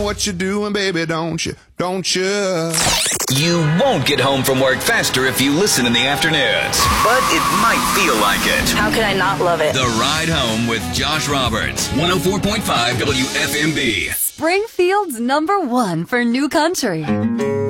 what you're doing, baby, don't you? Don't you? You won't get home from work faster if you listen in the afternoons, but it might feel like it. How can I not love it? The Ride Home with Josh Roberts, 104.5 WFMB. Springfield's #1 for new country.